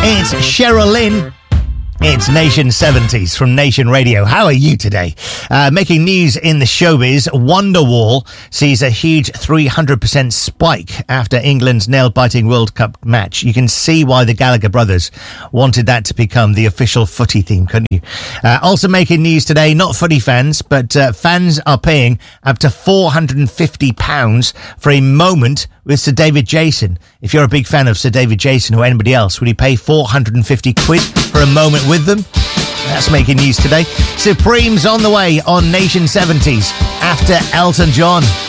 It's Cheryl Lynn. It's Nation 70s from Nation Radio. How are you today? Making news in the showbiz, Wonderwall sees a huge 300% spike after England's nail-biting World Cup match. You can see why the Gallagher brothers wanted that to become the official footy theme, couldn't you? Also making news today, not footy fans, but fans are paying up to £450 for a moment with Sir David Jason. If you're a big fan of Sir David Jason or anybody else, would you pay 450 quid for a moment with them? That's making news today. Supreme's on the way on Nation 70s after Elton John.